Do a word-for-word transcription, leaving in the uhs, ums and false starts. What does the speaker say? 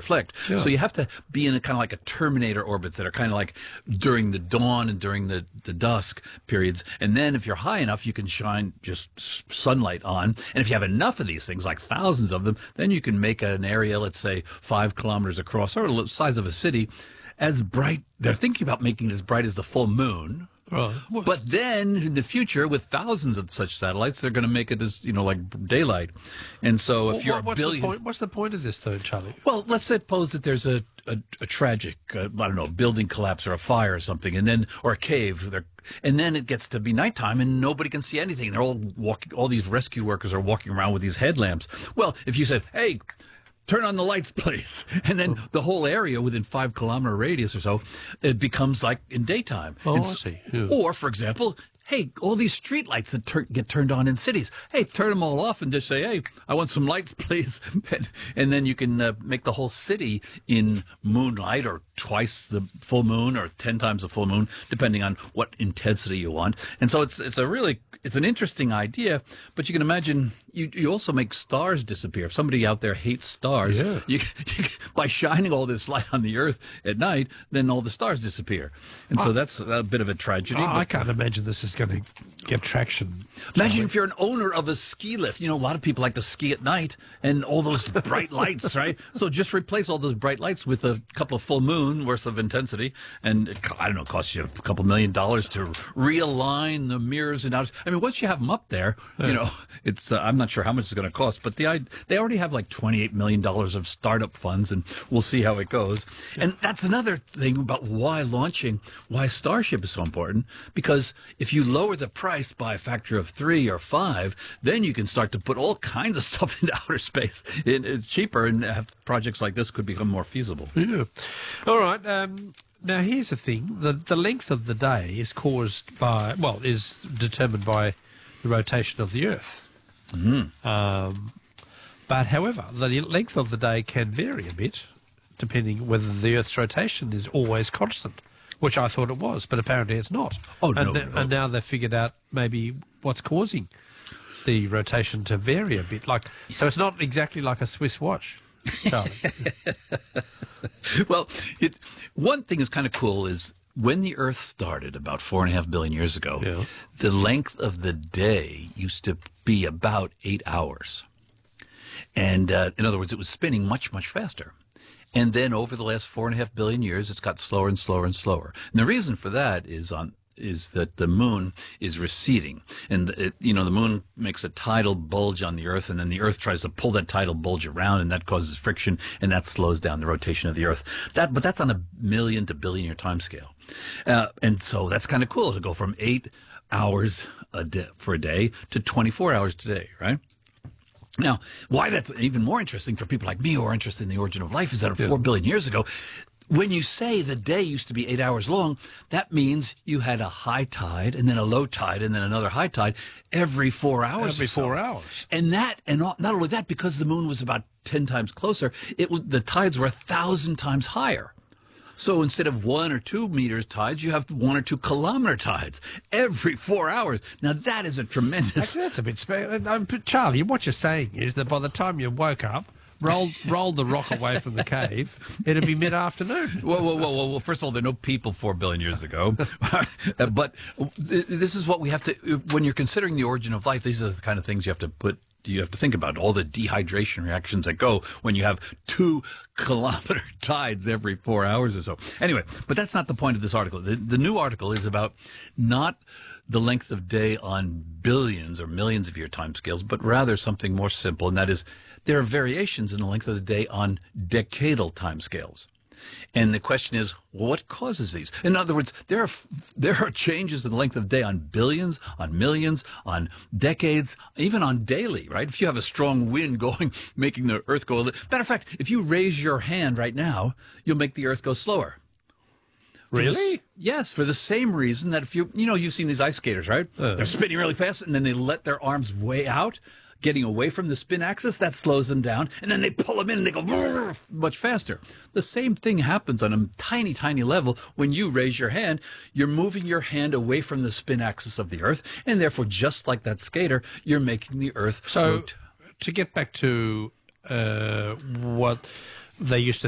reflect. Yeah. So you have to be in a kind of like a Terminator orbits that are kind of like during the dawn and during the, the dusk periods. And then if you're high enough, you can shine just s- sunlight on. And if you have enough of these things, like thousands of them, then you can make an area, let's say five kilometers across, or the size of a city, as bright. They're thinking about making it as bright as the full moon. Right. But then in the future, with thousands of such satellites, they're going to make it as, you know, like daylight. And so if Well, you're what- a what's billion... The point, what's the point of this, though, Charlie? Well, let's suppose that there's a, a, a tragic, uh, I don't know, building collapse or a fire or something, and then, or a cave, they're, and then it gets to be nighttime and nobody can see anything. They're all walking, all these rescue workers are walking around with these headlamps. Well, if you said, hey, turn on the lights, please. And then the whole area within five kilometer radius or so, it becomes like in daytime. Oh, And I s- see. Yeah. Or, for example, hey, all these street lights that tur- get turned on in cities, hey, turn them all off and just say, hey, I want some lights, please. and, and then you can uh, make the whole city in moonlight or twice the full moon or ten times the full moon, depending on what intensity you want. And so it's it's a really, it's an interesting idea, but you can imagine you, you also make stars disappear. If somebody out there hates stars, Yeah. you, you, by shining all this light on the earth at night, then all the stars disappear. And so that's a bit of a tragedy. I, I but- can't imagine this is going to get traction. Imagine if you're an owner of a ski lift. You know, a lot of people like to ski at night and all those bright lights, right? So just replace all those bright lights with a couple of full moon worth of intensity. And it, co- I don't know, it costs you a couple million dollars to realign the mirrors and outs. I mean, once you have them up there, you know, it's, uh, I'm not sure how much it's going to cost, but the, id- they already have like twenty-eight million dollars of startup funds and we'll see how it goes. And that's another thing about why launching, why Starship is so important, because if you lower the price by a factor of three or five, then you can start to put all kinds of stuff into outer space. It, it's cheaper, and have projects like this could become more feasible. Yeah. All right. Um, now, here's the thing. The, the length of the day is caused by, well, is determined by the rotation of the Earth. Mm-hmm. Um, but, however, the length of the day can vary a bit, depending whether the Earth's rotation is always constant, which I thought it was, but apparently it's not. Oh, and, no, th- no. and now they've figured out maybe what's causing the rotation to vary a bit. Like, so it's not exactly like a Swiss watch, Charlie. Well, it, one thing is kind of cool is when the Earth started about four and a half billion years ago, Yeah. the length of the day used to be about eight hours. And uh, in other words, it was spinning much, much faster. And then over the last four and a half billion years, it's got slower and slower and slower. And the reason for that is on is that the moon is receding, and it, you know, the moon makes a tidal bulge on the Earth, and then the Earth tries to pull that tidal bulge around, and that causes friction, and that slows down the rotation of the Earth. That, but that's on a million to billion year time scale, uh, and so that's kind of cool to go from eight hours a day for a day to twenty-four hours today, right? Now, why that's even more interesting for people like me who are interested in the origin of life is that four billion years ago, when you say the day used to be eight hours long, that means you had a high tide and then a low tide and then another high tide every four hours. Every or so. four hours. And that, and not not only that, because the moon was about ten times closer, it was, the tides were a thousand times higher. So instead of one or two meters tides, you have one or two kilometer tides every four hours. Now that is a tremendous. Actually, that's a bit spe- um, but Charlie, what you're saying is that by the time you woke up, rolled rolled the rock away from the cave, it'd be mid-afternoon. Whoa, whoa, whoa, whoa, whoa! First of all, there are no people four billion years ago, but th- this is what we have to. When you're considering the origin of life, these are the kind of things you have to put. You have to think about all the dehydration reactions that go when you have two kilometer tides every four hours or so. Anyway, but that's not the point of this article. The, the new article is about not the length of day on billions or millions of year timescales, but rather something more simple, and that is there are variations in the length of the day on decadal timescales. And the question is, well, what causes these? In other words, there are there are changes in the length of day on billions, on millions, on decades, even on daily, right? If you have a strong wind going, making the Earth go. Matter of fact, if you raise your hand right now, you'll make the Earth go slower. For the Really? s- yes, for the same reason that if you, you know, you've seen these ice skaters, right? Uh. They're spinning really fast, and then they let their arms way out, getting away from the spin axis. That slows them down, and then they pull them in, and they go much faster. The same thing happens on a tiny, tiny level when you raise your hand. You're moving your hand away from the spin axis of the Earth, and therefore, just like that skater, you're making the Earth So, rotate. to get back to uh, what they used to